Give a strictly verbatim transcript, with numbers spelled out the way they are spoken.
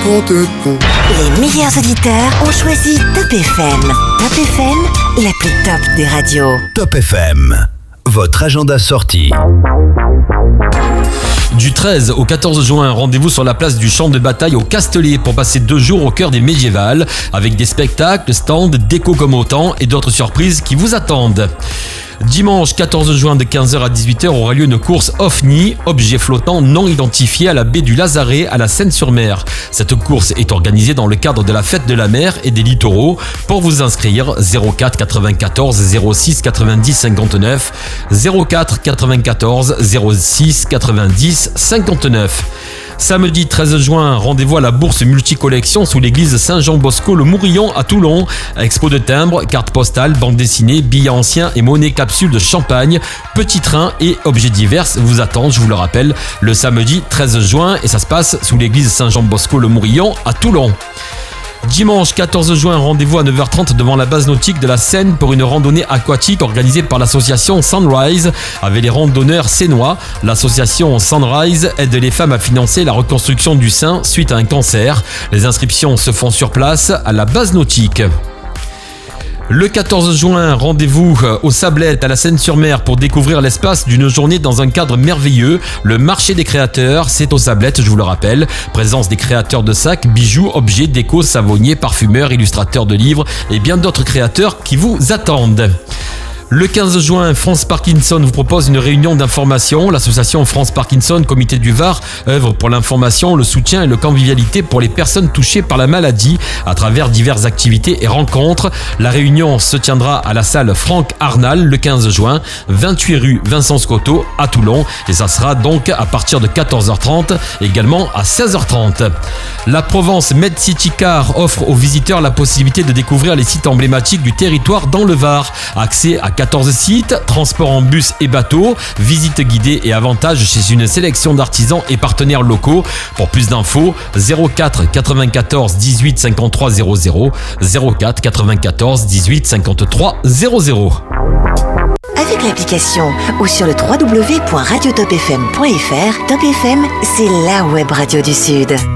compte con. Les meilleurs auditeurs ont choisi Top F M. Top F M, la plus top des radios. Top F M, votre agenda sortie. Du treize au quatorze juin, rendez-vous sur la place du champ de bataille au Castellet pour passer deux jours au cœur des médiévales avec des spectacles, stands, déco comme autant et d'autres surprises qui vous attendent. Dimanche quatorze juin de quinze heures à dix-huit heures aura lieu une course O V N I, objet flottant non identifié à la baie du Lazaret à la Seine-sur-Mer. Cette course est organisée dans le cadre de la fête de la mer et des littoraux. Pour vous inscrire, zéro quatre quatre-vingt-quatorze zéro six quatre-vingt-dix cinquante-neuf, zéro quatre quatre-vingt-quatorze zéro six quatre-vingt-dix cinquante-neuf. Samedi treize juin, rendez-vous à la bourse multicollection sous l'église Saint-Jean-Bosco le Mourillon à Toulon. Expo de timbres, cartes postales, bandes dessinées, billets anciens et monnaie capsule de champagne, petits trains et objets divers vous attendent, je vous le rappelle, le samedi treize juin et ça se passe sous l'église Saint-Jean-Bosco le Mourillon à Toulon. Dimanche quatorze juin, rendez-vous à neuf heures trente devant la base nautique de la Seine pour une randonnée aquatique organisée par l'association Sunrise avec les randonneurs sénois. L'association Sunrise aide les femmes à financer la reconstruction du sein suite à un cancer. Les inscriptions se font sur place à la base nautique. Le quatorze juin, rendez-vous aux Sablettes à la Seine-sur-Mer pour découvrir l'espace d'une journée dans un cadre merveilleux. Le marché des créateurs, c'est aux Sablettes, je vous le rappelle. Présence des créateurs de sacs, bijoux, objets, déco, savonniers, parfumeurs, illustrateurs de livres et bien d'autres créateurs qui vous attendent. Le quinze juin, France Parkinson vous propose une réunion d'information. L'association France Parkinson, Comité du Var, œuvre pour l'information, le soutien et le convivialité pour les personnes touchées par la maladie à travers diverses activités et rencontres. La réunion se tiendra à la salle Franck Arnal le quinze juin, vingt-huit rue Vincent Scotto à Toulon et ça sera donc à partir de quatorze heures trente, également à seize heures trente. La Provence Med City Car offre aux visiteurs la possibilité de découvrir les sites emblématiques du territoire dans le Var. Accès à quatorze sites, transport en bus et bateau, visite guidée et avantages chez une sélection d'artisans et partenaires locaux. Pour plus d'infos, zéro quatre quatre-vingt-quatorze dix-huit cinquante-trois zéro zéro, zéro quatre quatre-vingt-quatorze dix-huit cinquante-trois zéro zéro. Avec l'application ou sur le w w w point radio top f m point f r, Top F M, c'est la web radio du Sud.